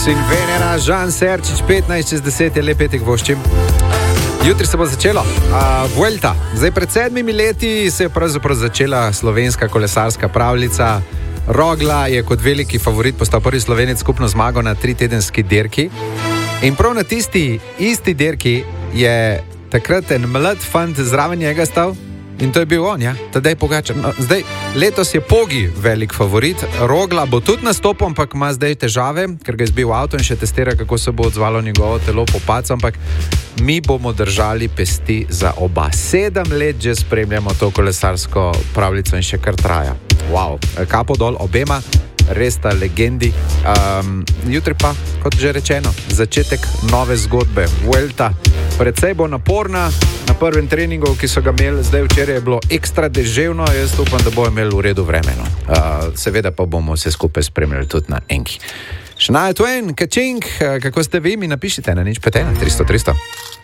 in Venera, Žan Serčič, 15:10 je lepetek voščim. Jutri se bo začelo Vuelta. Zdaj pred 7 leti se je pravzaprav začela slovenska kolesarska pravljica. Rogla je kot veliki favorit postal prvi Slovenec skupno zmago na 3-tedenski dirki. In prav na tisti isti dirki je takrat en mlad fant zraven njega stal. In to je bil on, ja, Tadej Pogačar. No, zdaj, letos je Pogi velik favorit, Rogla bo tudi nastopil, ampak ima zdaj težave, ker ga je zbil avto in še testira, kako se bo odzvalo njegovo telo po padcu, ampak mi bomo držali pesti za oba. 7 let že spremljamo to kolesarsko pravljico in še kar traja. Wow, kapo dol obema, res ta legendi. Jutri pa, kot že rečeno, začetek nove zgodbe. Vuelta precej bo naporna. Na prvem treningu, ki so ga imeli zdaj včeraj, je bilo ekstra deževno. Jaz upam, da bo imel v redu vremeno. Seveda pa bomo vse skupaj spremljali tudi na Enki. Shania Twain, Kačink, kako ste vi? Mi napišite na 051 300 300.